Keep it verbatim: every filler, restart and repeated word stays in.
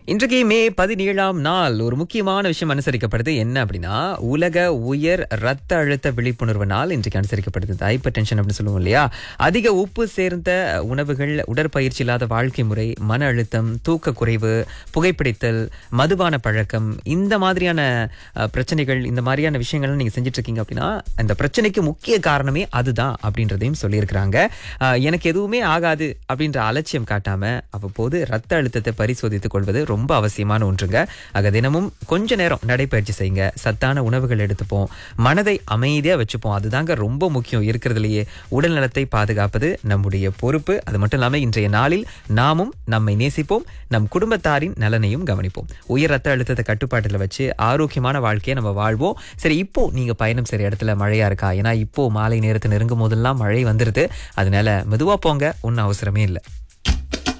இன்றைக்கு மே பதினேழாம் நாள் ஒரு முக்கியமான விஷயம் அனுசரிக்கப்படுது. என்ன அப்படின்னா, உலக உயர் ரத்த அழுத்த விழிப்புணர்வு நாள் இன்றைக்கு அனுசரிக்கப்படுது. ஹைப்பர் டென்ஷன் அப்படின்னு சொல்லுவோம் இல்லையா? அதிக உப்பு சேர்ந்த உணவுகள், உடற்பயிற்சி இல்லாத வாழ்க்கை முறை, மன அழுத்தம், தூக்க குறைவு, புகைப்பிடித்தல், மதுபான பழக்கம், இந்த மாதிரியான அஹ், பிரச்சனைகள், இந்த மாதிரியான விஷயங்கள் நீங்க செஞ்சுட்டு இருக்கீங்க அப்படின்னா, அந்த பிரச்சனைக்கு முக்கிய காரணமே அதுதான் அப்படின்றதையும் சொல்லியிருக்கிறாங்க. அஹ், எனக்கு எதுவுமே ஆகாது அப்படின்ற அலட்சியம் காட்டாம அவ்வப்போது ரத்த அழுத்தத்தை பரிசோதித்துக் கொள்வது ரொம்ப அவசியமான ஒன்றுங்க. ஆக தினமும் கொஞ்ச நேரம் நடைப்பயிற்சி செய்யுங்க, சத்தான உணவுகள் எடுத்துப்போம், மனதை அமைதியா வச்சுப்போம். அதுதாங்க ரொம்ப முக்கியம். இருக்கிறதுலயே உடல் நலத்தை பாதுகாப்பது நம்முடைய பொறுப்பு. அது மட்டும் இல்லாம இன்றைய நாளில் நாமும் நம்மை நேசிப்போம், நம் குடும்பத்தாரின் நலனையும் கவனிப்போம். உயர் ரத்த அழுத்தத்தை கட்டுப்பாட்டில் வச்சு ஆரோக்கியமான வாழ்க்கையை நம்ம வாழ்வோம். சரி, இப்போ நீங்க பயணம் செய்யற இடத்துல மழையா இருக்கா? ஏன்னா இப்போ மாலை நேரத்தை நெருங்கும் போதெல்லாம் மழை வந்துருது. அதனால மெதுவா போங்க, ஒன்னும் அவசரமே இல்லை.